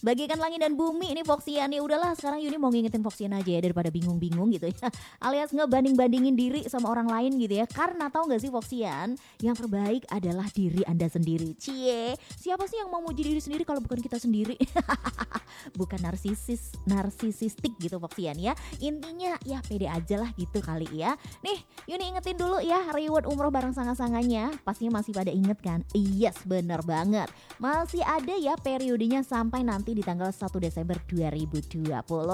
Bagaikan langit dan bumi ini Foxian ya udahlah sekarang Yuni mau ngingetin Foxian aja ya daripada bingung-bingung gitu ya. Alias ngebanding-bandingin diri sama orang lain gitu ya. Karena tahu nggak sih Foxian, yang terbaik adalah diri Anda sendiri. Cie, siapa sih yang mau muji diri sendiri kalau bukan kita sendiri? Bukan narsisistik gitu Foxian ya. Intinya ya pede aja lah gitu kali ya. Nih, Yuni ingetin dulu ya reward umroh bareng sanga-sanganya. Pastinya masih pada inget kan? Yes, bener banget. Masih ada ya periodenya sampai nanti di tanggal 1 Desember 2026.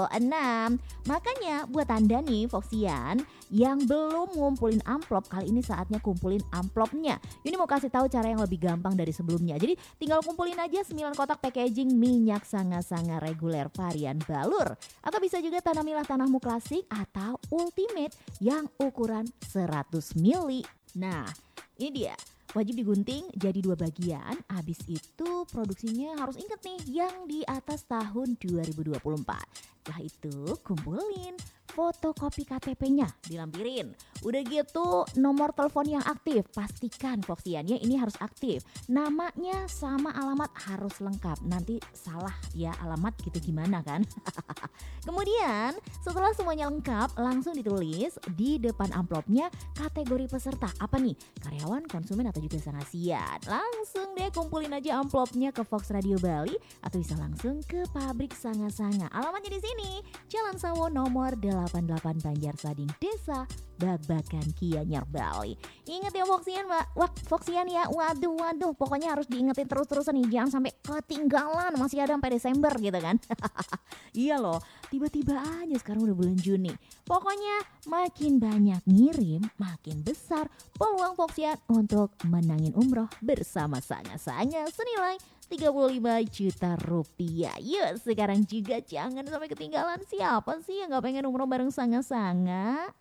Makanya buat Anda nih Foxian yang belum ngumpulin amplop, kali ini saatnya kumpulin amplopnya. Ini mau kasih tahu cara yang lebih gampang dari sebelumnya. Jadi tinggal kumpulin aja 9 kotak packaging minyak sanga-sanga reguler varian balur. Atau bisa juga tanamilah tanahmu klasik atau ultimate yang ukuran 100 mili. Nah, ini dia. Wajib digunting jadi 2 bagian, habis itu produksinya harus inget nih yang di atas tahun 2024. Setelah itu kumpulin fotokopi KTP-nya dilampirin. Udah gitu nomor telepon yang aktif, pastikan Foxiannya ini harus aktif. Namanya sama alamat harus lengkap, nanti salah ya alamat gitu gimana kan. Kemudian setelah semuanya lengkap langsung ditulis di depan amplopnya kategori peserta. Apa nih? Karyawan, konsumen atau juga sangasian. Langsung deh kumpulin aja amplopnya ke Fox Radio Bali atau bisa langsung ke pabrik sanga-sanga. Alamatnya di sini, Jalan Sawo nomor 88 Banjarsading, Desa Babakan Gianyar Bali. Ingat ya Foxian, Mbak. Wah, Foxian ya. Waduh, pokoknya harus diingetin terus-terusan nih, jangan sampai ketinggalan. Masih ada sampai Desember gitu kan. Iya loh, tiba-tiba aja sekarang udah bulan Juni. Pokoknya makin banyak ngirim, makin besar peluang Foxian untuk menangin umroh bersama sanga-sanga senilai 35 juta rupiah. Yuk sekarang juga jangan sampai ketinggalan. Siapa sih yang gak pengen umroh bareng sanga-sanga?